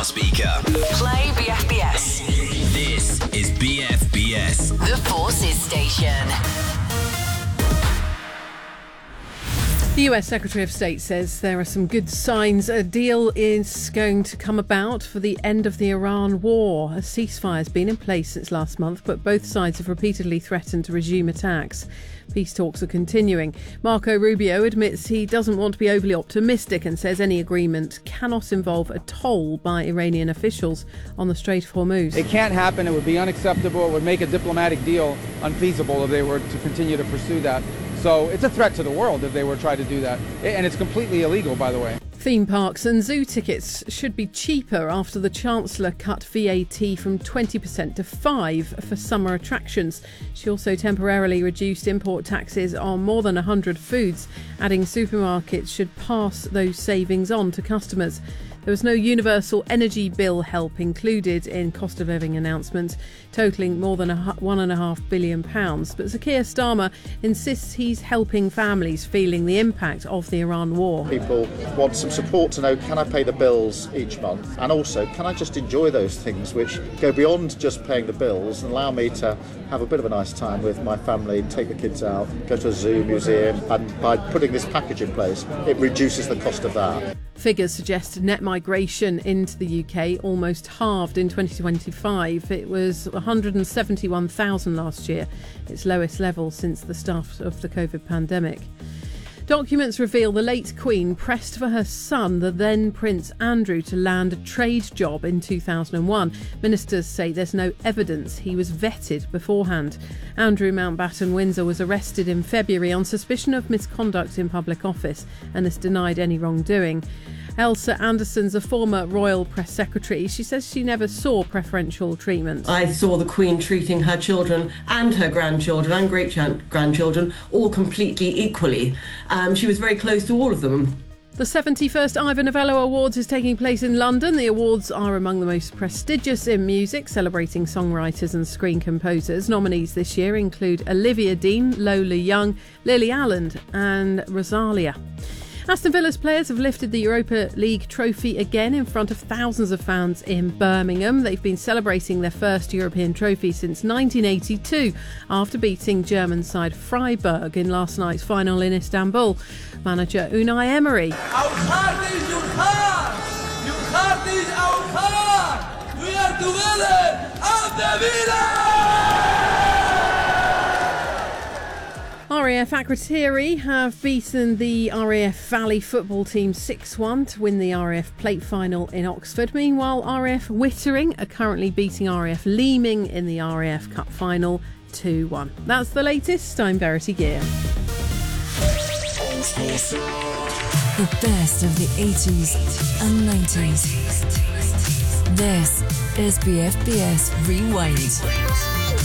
speaker. Play BFBS. This is BFBS. The Forces Station. The US Secretary of State says there are some good signs. A deal is going to come about for the end of the Iran war. A ceasefire has been in place since last month, but both sides have repeatedly threatened to resume attacks. Peace talks are continuing. Marco Rubio admits he doesn't want to be overly optimistic and says any agreement cannot involve a toll by Iranian officials on the Strait of Hormuz. It can't happen. It would be unacceptable. It would make a diplomatic deal unfeasible if they were to continue to pursue that. So it's a threat to the world if they were to try to do that. And it's completely illegal, by the way. Theme parks and zoo tickets should be cheaper after the Chancellor cut VAT from 20% to 5% for summer attractions. She also temporarily reduced import taxes on more than 100 foods, adding supermarkets should pass those savings on to customers. There was no universal energy bill help included in cost of living announcements, totalling more than £1.5 billion. But Sir Keir Starmer insists he's helping families feeling the impact of the Iran war. People want some support to know, can I pay the bills each month? And also, can I just enjoy those things which go beyond just paying the bills and allow me to have a bit of a nice time with my family, take the kids out, go to a zoo, museum. And by putting this package in place, it reduces the cost of that. Figures suggest net migration into the UK almost halved in 2025. It was 171,000 last year, its lowest level since the start of the COVID pandemic. Documents reveal the late Queen pressed for her son, the then Prince Andrew, to land a trade job in 2001. Ministers say there's no evidence he was vetted beforehand. Andrew Mountbatten Windsor was arrested in February on suspicion of misconduct in public office and has denied any wrongdoing. Elsa Anderson's a former royal press secretary. She says she never saw preferential treatment. I saw the Queen treating her children and her grandchildren and great-grandchildren all completely equally. She was very close to all of them. The 71st Ivor Novello Awards is taking place in London. The awards are among the most prestigious in music, celebrating songwriters and screen composers. Nominees this year include Olivia Dean, Lola Young, Lily Allen and Rosalia. Aston Villa's players have lifted the Europa League trophy again in front of thousands of fans in Birmingham. They've been celebrating their first European trophy since 1982 after beating German side Freiburg in last night's final in Istanbul. Manager Unai Emery. Our heart is your heart. Your heart is our heart. We are together. Aston Villa! RAF Akrotiri have beaten the RAF Valley football team 6-1 to win the RAF Plate final in Oxford. Meanwhile, RAF Wittering are currently beating RAF Leeming in the RAF Cup final 2-1. That's the latest. I'm Verity Gear. The best of the 80s and 90s. This is BFBS Rewind.